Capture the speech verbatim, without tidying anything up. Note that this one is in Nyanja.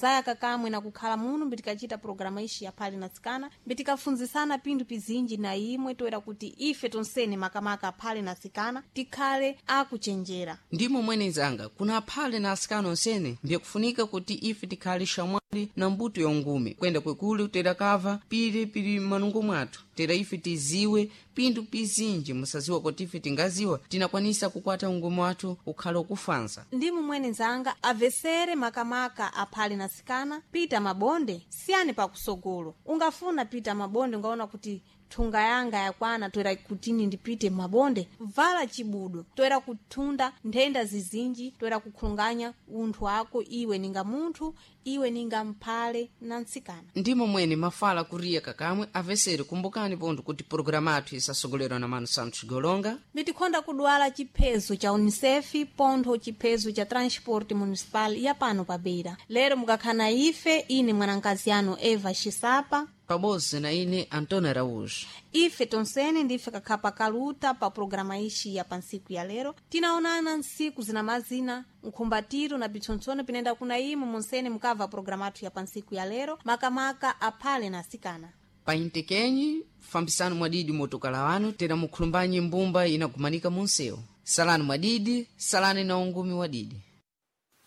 zaya kakamwe na kukhala muno mbitikachita programa ishi ya phale na sikana mbitikafunzisana pindu pizinji na imwe toera kuti ife tonsene makamaka aphale na sikana tikhale akuchenjera. Ndimo mwenezanga kuna aphale na asikana onsene mbyakufunika kuti ife tikhale shamwali na mbuto yongume kwenda kwekule tera kava pili pili manungo mwathu tera ife tiziwe pindu pizinji musaziwa kuti ife tingaziwa tinakwanisa kukwata ungume wathu ukhala ukufansa. Ndimo mwenezanga avesere makamaka aphale na sikana pita mabonde siyani pakusogolo. Ungafuna pita mabonde ungaona kuti thunga yanga yakwana toera kutini ndipite mabonde vala chibudo toera kutunda nthenda zizinji toera kukhunganya unthu wako iwe ninga munthu iwe ninga mphale na nsikana. Ndimo mwene mafala kuriya kakamwe avesere kumbukani pondu kuti programa athu isasogolerwa na Mano Santos Golonga mbitikhonda kudwala chiphezo cha UNICEF pontho chiphezo cha transport municipal ya pano pa Beira. Lero mukakhana ife ine mwanankazi yanu Eva Chisapa pabozi na ine Antônio Araújo. Ife tonsene ndife kakhapa kaluta pa programa ishi ya pansiku ya lero. Tinaonana nsiku zina mazina nkhumbatiro na bitsontsone pinenda kuna imu monsene mukava programa atu ya pansiku ya lero makamaka aphale na sikana. Pa intekenyi fambisani mwadidi motokala wanu tena mukhulumbanyi mbumba inagumanika munsewo. Salani mwadidi, salani na ungumi wadidi.